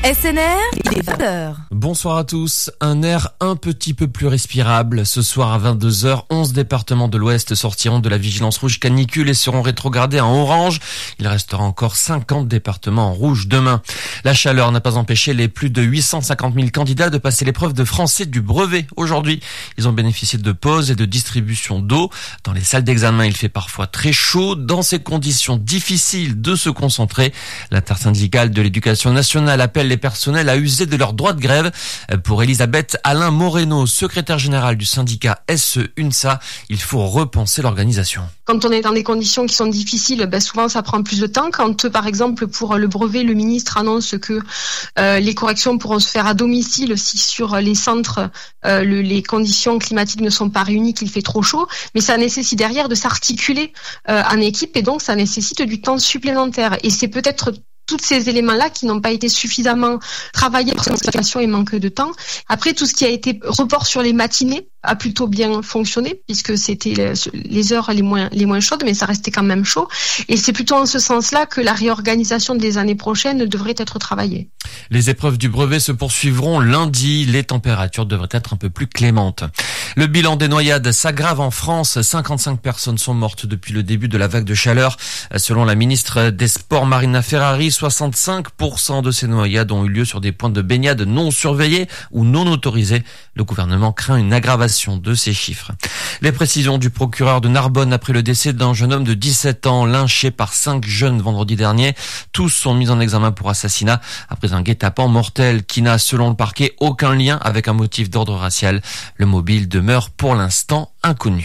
SNR, il est 20h. Bonsoir à tous. Un air un petit peu plus respirable. Ce soir à 22h, 11 départements de l'Ouest sortiront de la vigilance rouge canicule et seront rétrogradés en orange. Il restera encore 50 départements en rouge demain. La chaleur n'a pas empêché les plus de 850 000 candidats de passer l'épreuve de français du brevet aujourd'hui. Ils ont bénéficié de pauses et de distribution d'eau. Dans les salles d'examen, il fait parfois très chaud. Dans ces conditions, difficiles de se concentrer. L'intersyndicale de l'éducation nationale appelle les personnels à user de leur droit de grève. Pour Elisabeth Alain Moreno, secrétaire générale du syndicat SE-UNSA, il faut repenser l'organisation. Quand on est dans des conditions qui sont difficiles, souvent ça prend plus de temps. Quand par exemple pour le brevet, le ministre annonce que les corrections pourront se faire à domicile si sur les centres les conditions climatiques ne sont pas réunies, qu'il fait trop chaud, mais ça nécessite derrière de s'articuler en équipe et donc ça nécessite du temps supplémentaire. Et c'est peut-être tous ces éléments-là qui n'ont pas été suffisamment travaillés pour cette situation et manque de temps. Après, tout ce qui a été report sur les matinées a plutôt bien fonctionné puisque c'était les heures les moins chaudes, mais ça restait quand même chaud. Et c'est plutôt en ce sens-là que la réorganisation des années prochaines devrait être travaillée. Les épreuves du brevet se poursuivront lundi. Les températures devraient être un peu plus clémentes. Le bilan des noyades s'aggrave en France. 55 personnes sont mortes depuis le début de la vague de chaleur. Selon la ministre des Sports, Marina Ferrari, 65% de ces noyades ont eu lieu sur des points de baignade non surveillés ou non autorisés. Le gouvernement craint une aggravation de ces chiffres. Les précisions du procureur de Narbonne après le décès d'un jeune homme de 17 ans lynché par 5 jeunes vendredi dernier. Tous sont mis en examen pour assassinat après un guet-apens mortel qui n'a, selon le parquet, aucun lien avec un motif d'ordre racial. Le mobile demeure pour l'instant inconnu.